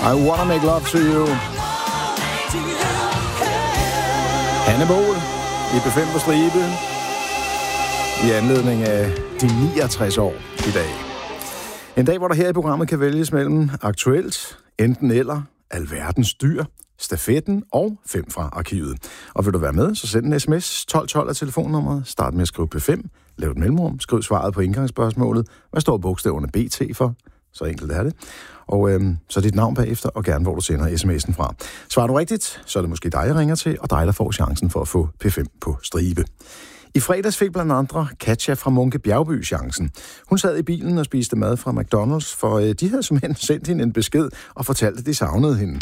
I wanna make love to you. Hannibal i B5 på stribe i anledning af de 69 år i dag. En dag, hvor der her i programmet kan vælges mellem aktuelt, enten eller, alverdens dyr, stafetten og 5 fra arkivet. Og vil du være med, så send en sms 1212 af telefonnummeret. Start med at skrive P5, lav et mellemrum, skriv svaret på indgangsspørgsmålet. Hvad står bogstaverne BT for? Så enkelt er det. Og så dit navn bagefter, og gerne hvor du sender sms'en fra. Svarer du rigtigt, så er det måske dig, jeg ringer til, og dig, der får chancen for at få P5 på stribe. I fredags fik blandt andre Katja fra Munke Bjergby chancen. Hun sad i bilen og spiste mad fra McDonald's, for de havde simpelthen sendt hende en besked og fortalte, at de savnede hende.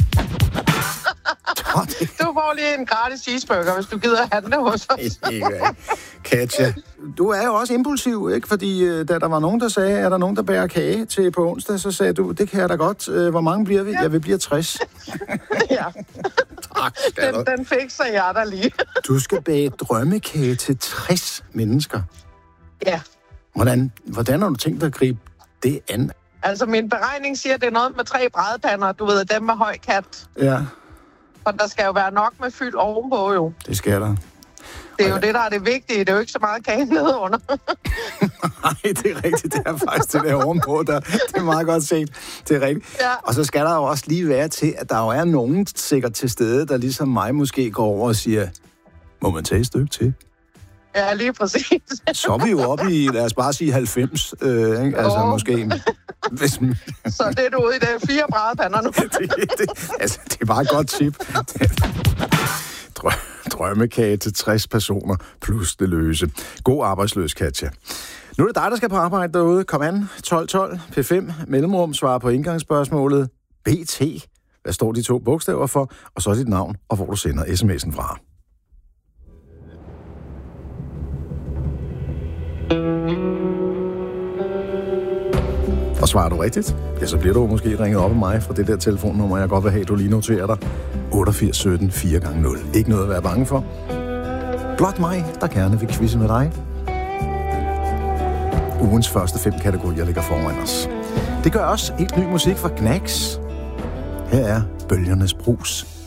Du får lige en gratis cheeseburger, hvis du gider handle hos os. Katja, du er jo også impulsiv, ikke? Fordi da der var nogen, der sagde, er der nogen, der bærer kage til på onsdag, så sagde du, det kan jeg da godt. Hvor mange bliver vi? Ja, vi bliver 60. Ja. Tak, den fikser jeg der lige. Du skal bage drømmekage til 60 mennesker. Ja. Hvordan har du tænkt dig at gribe det an? Altså, min beregning siger, at det er noget med 3 brædepander. Du ved, dem med høj kat. Ja. Og der skal jo være nok med fyld ovenpå, jo. Det skal der. Det er jo det, der er det vigtige. Det er jo ikke så meget kage nede under. Nej, det er rigtigt. Det er faktisk det der ovenpå der. Det er meget godt set. Det er rigtigt. Ja. Og så skal der jo også lige være til, at der jo er nogen sikkert til stede, der ligesom mig måske går over og siger, må man tage et stykke til? Ja, lige præcis. Så er vi jo oppe i, lad os bare sige 90, ikke? Altså måske... Så det er du ude i det 4 brædepander nu. Det er bare et godt tip. Drømmekage til 60 personer plus det løse. God arbejdsløs, Katja. Nu er det dig, der skal på arbejde derude. Kom an, 1212, P5, mellemrum, svarer på indgangsspørgsmålet. BT, hvad står de 2 bogstaver for? Og så dit navn, og hvor du sender sms'en fra. Og svarer du rigtigt, ja, så bliver du måske ringet op af mig fra det der telefonnummer, jeg godt vil have, du lige noterer dig. 88 17 4x0. Ikke noget at være bange for. Blot mig, der gerne vil quizze med dig. Ugens første 5 kategorier ligger foran os. Det gør også helt ny musik fra Knacks. Her er Bølgernes Brus.